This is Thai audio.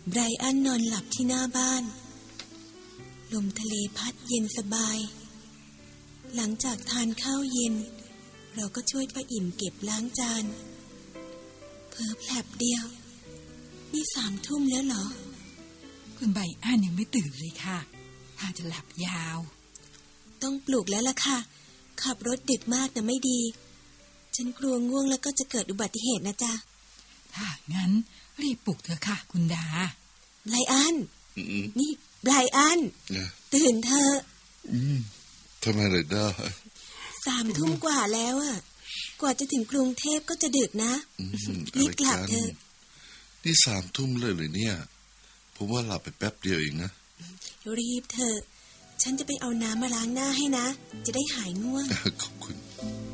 ไบรอันนอนหลับที่หน้าบ้านลมทะเลพัดเย็นสบายหลังจากทานข้าวเย็นเราก็ช่วยป้าอิ่มเก็บล้างจานเผลอแผลบเดียวนี่3 ทุ่มแล้วเหรอคุณไบรอันยังไม่ตื่นเลยค่ะถ้าจะหลับยาวต้องปลุกแล้วล่ะค่ะขับรถดึกมากนะไม่ดีฉันกลัวง่วงแล้วก็จะเกิดอุบัติเหตุนะจ๊ะถ้างั้นรีบปลุกเถอะค่ะคุณดาไบรอันนี่ไบรอันตื่นเถอะทำไมเลยได้ 3 ทุ่มกว่าแล้วอ่ะกว่าจะถึงกรุงเทพก็จะดึกนะรีบกลับเถอะนี่3 ทุ่มเลยเนี่ยผมว่าหลับไปแป๊บเดียวเองนะรีบเถอะฉันจะไปเอาน้ำมาล้างหน้าให้นะจะได้หายง่วงขอบคุณ